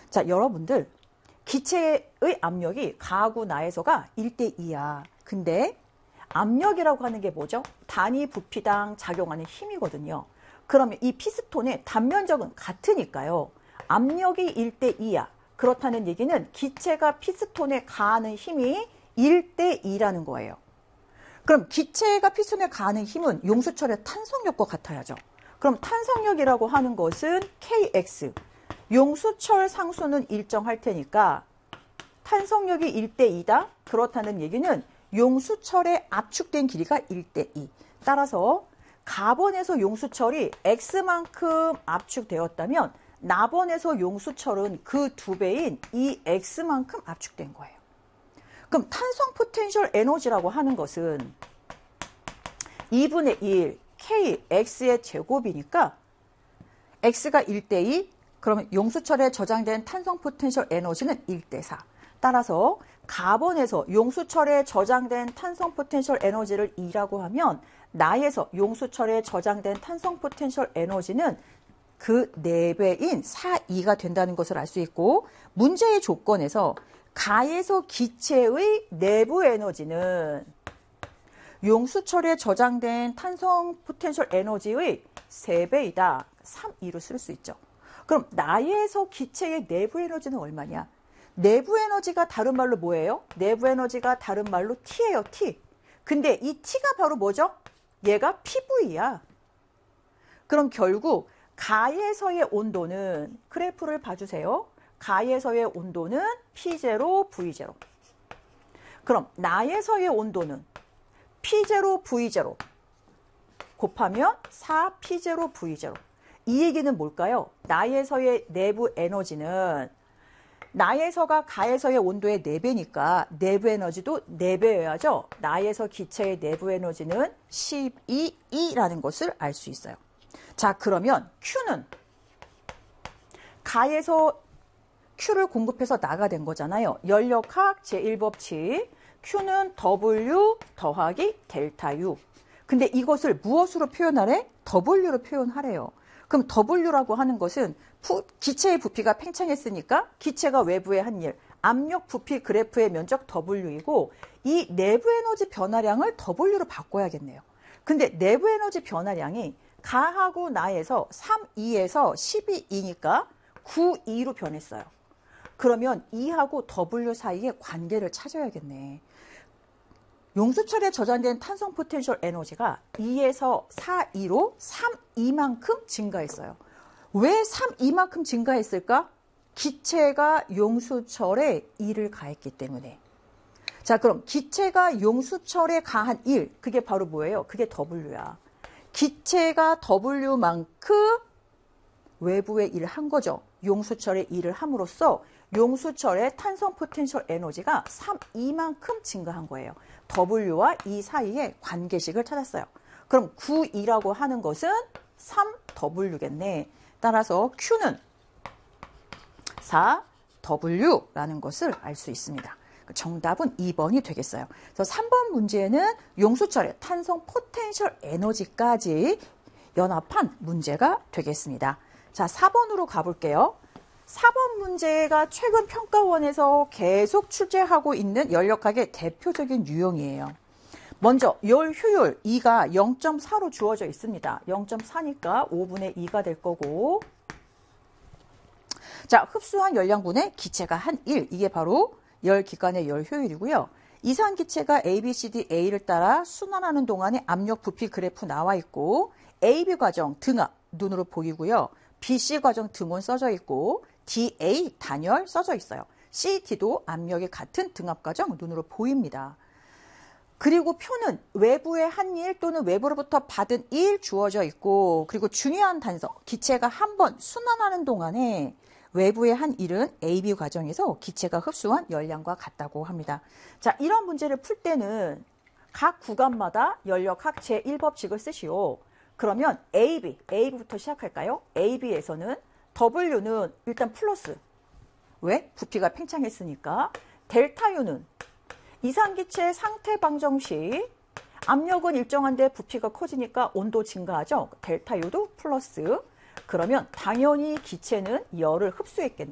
자, 여러분들 기체의 압력이 가하고 나에서가 1대2야. 근데 압력이라고 하는 게 뭐죠? 단위 부피당 작용하는 힘이거든요. 그러면 이 피스톤의 단면적은 같으니까요. 압력이 1대2야. 그렇다는 얘기는 기체가 피스톤에 가하는 힘이 1대2라는 거예요. 그럼 기체가 피스톤에 가하는 힘은 용수철의 탄성력과 같아야죠. 그럼 탄성력이라고 하는 것은 Kx. 용수철 상수는 일정할 테니까 탄성력이 1대2다. 그렇다는 얘기는 용수철에 압축된 길이가 1대2. 따라서 가번에서 용수철이 X만큼 압축되었다면 나번에서 용수철은 그 2배인 이 X만큼 압축된 거예요. 그럼 탄성 포텐셜 에너지라고 하는 것은 2분의 1 Kx의 제곱이니까 X가 1대2, 그러면 용수철에 저장된 탄성 포텐셜 에너지는 1대4. 따라서 가번에서 용수철에 저장된 탄성 포텐셜 에너지를 2라고 하면 나에서 용수철에 저장된 탄성 포텐셜 에너지는 그 4배인 4,2가 된다는 것을 알 수 있고, 문제의 조건에서 가에서 기체의 내부 에너지는 용수철에 저장된 탄성 포텐셜 에너지의 3배이다. 3,2로 쓸 수 있죠. 그럼 나에서 기체의 내부 에너지는 얼마냐? 내부 에너지가 다른 말로 뭐예요? 내부 에너지가 다른 말로 T예요, T. 근데 이 T가 바로 뭐죠? 얘가 PV야. 그럼 결국 가에서의 온도는, 그래프를 봐주세요. 가에서의 온도는 P0, V0. 그럼 나에서의 온도는 P0, V0 곱하면 4P0, V0. 이 얘기는 뭘까요? 나에서의 내부 에너지는 나에서가 가에서의 온도의 4배니까 내부 에너지도 4배여야죠. 나에서 기체의 내부 에너지는 12E라는 것을 알 수 있어요. 자, 그러면 Q는 가에서 Q를 공급해서 나가 된 거잖아요. 연력학 제1법칙 Q는 W 더하기 델타 U. 근데 이것을 무엇으로 표현하래? W로 표현하래요. 그럼 W라고 하는 것은 기체의 부피가 팽창했으니까 기체가 외부에 한 일, 압력 부피 그래프의 면적 W이고, 이 내부 에너지 변화량을 W로 바꿔야겠네요. 근데 내부 에너지 변화량이 가하고 나에서 3,2에서 12,2니까 9,2로 변했어요. 그러면 E하고 W 사이의 관계를 찾아야겠네. 용수철에 저장된 탄성 포텐셜 에너지가 2에서 4,2로 3,2만큼 증가했어요. 왜 3,2만큼 증가했을까? 기체가 용수철에 1을 가했기 때문에. 자, 그럼 기체가 용수철에 가한 1, 그게 바로 뭐예요? 그게 W야. 기체가 W만큼 외부에 일을 한 거죠. 용수철에 일을 함으로써 용수철의 탄성 포텐셜 에너지가 3,2만큼 증가한 거예요. W와 E 사이의 관계식을 찾았어요. 그럼 9,2라고 하는 것은 3W겠네. 따라서 Q는 4W라는 것을 알 수 있습니다. 정답은 2번이 되겠어요. 그래서 3번 문제는 용수철의 탄성 포텐셜 에너지까지 연합한 문제가 되겠습니다. 자, 4번으로 가볼게요. 4번 문제가 최근 평가원에서 계속 출제하고 있는 연력학의 대표적인 유형이에요. 먼저 열 효율 2가 0.4로 주어져 있습니다. 0.4니까 5분의 2가 될 거고, 자, 흡수한 열량분의 기체가 한 1, 이게 바로 열 기관의 열 효율이고요. 이상 기체가 A, B, C, D, A를 따라 순환하는 동안에 압력 부피 그래프 나와 있고, AB 과정 등압 눈으로 보이고요. BC 과정 등온 써져 있고, DA 단열 써져 있어요. CD도 압력이 같은 등압 과정 눈으로 보입니다. 그리고 표는 외부의 한 일 또는 외부로부터 받은 일 주어져 있고, 그리고 중요한 단서, 기체가 한 번 순환하는 동안에 외부의 한 일은 AB 과정에서 기체가 흡수한 열량과 같다고 합니다. 자, 이런 문제를 풀 때는 각 구간마다 연력학 제1법칙을 쓰시오. 그러면 AB부터 시작할까요? AB에서는 W는 일단 플러스. 왜? 부피가 팽창했으니까. 델타 U는 이상기체 상태 방정 시 압력은 일정한데 부피가 커지니까 온도 증가하죠. 델타 U도 플러스. 그러면 당연히 기체는 열을 흡수했겠네.